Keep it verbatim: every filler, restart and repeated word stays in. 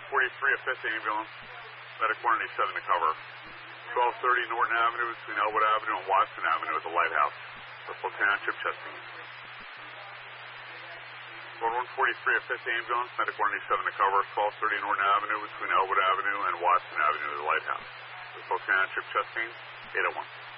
forty-three, a fifth ambulance, medic one eighty-seven to cover. twelve thirty Norton Avenue between Elwood Avenue and Watson Avenue at the lighthouse. Bristol Township, Chesting. Code one forty-three, a fifth ambulance, medic one eighty-seven to cover. twelve thirty Norton Avenue between Elwood Avenue and Watson Avenue at the lighthouse. Bristol Township, Chesting, eight oh one.